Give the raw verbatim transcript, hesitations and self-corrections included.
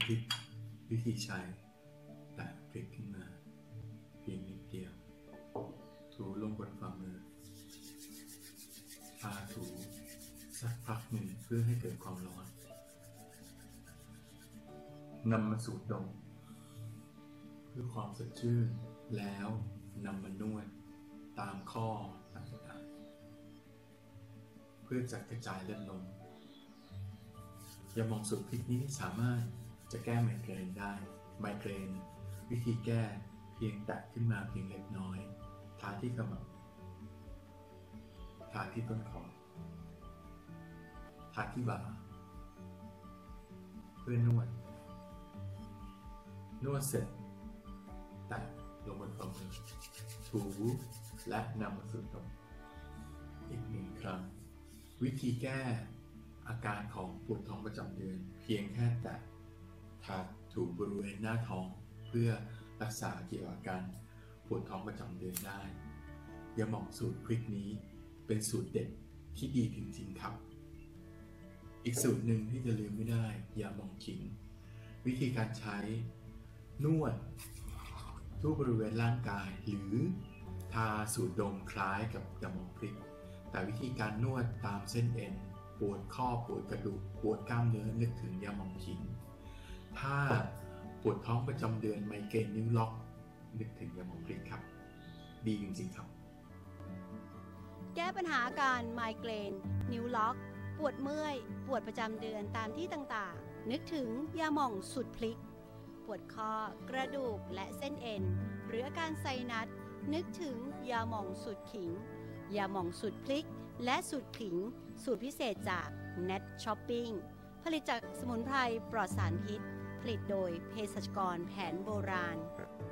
พริกวิธีใช้แตะพริกขึ้นมาเพียงนิดเดียวถูลงบนฝ่ามือทาถูสักพักหนึ่งเพื่อให้เกิดความร้อนนำมาสูดดมเพื่อความสดชื่นแล้วนำมานวดตามข้อต่างๆเพื่อจัดกระจายเลือดลมยาหม่องสูตรพริกนี้สามารถจะแก้ไมเกรนได้ไมเกรนวิธีแก้เพียงแตะขึ้นมาเพียงเล็กน้อยทาที่ขมับทาที่ต้นคอทาที่บ่าเพื่อนวดนวดเสร็จแตะลงบนฝ่ามือถูและนำมาสูดดมอีกหนึ่งครั้งวิธีแก้อาการของปวดท้องประจำเดือนเพียงแค่แตะทาถูบริเวณหน้าท้องเพื่อรักษาเกี่ยวกับอาการปวดท้องประจำเดือนได้ยาหม่องสูตรพริกนี้เป็นสูตรเด็ดที่ดีจริงๆครับอีกสูตรหนึ่งที่จะลืมไม่ได้ยาหม่องขิงวิธีการใช้นวดทั่วบริเวณร่างกายหรือทาสูตรดมคล้ายกับยาหม่องพริกแต่วิธีการนวดตามเส้นเอ็นปวดข้อปวดกระดูกปวดกล้ามเนื้อนึกถึงยาหม่องขิงถ้าปวดท้องประจำเดือนไมเกรนนิ้วล็อกนึกถึงยาหม่องพริกครับดีจริงๆครับแก้ปัญหาอาการไมเกรนนิ้วล็อกปวดเมื่อยปวดประจำเดือนตามที่ต่างๆนึกถึงยาหม่องสูตรพริกปวดคอกระดูกและเส้นเอ็นหรืออาการไซนัสนึกถึงยาหม่องสูตรขิงยาหม่องสูตรพริกและสูตรขิงสูตรพิเศษจาก เน็ต Shopping ผลิตจากสมุนไพรปลอดสารพิษผลิตโดยเภสัชกรแผนโบราณ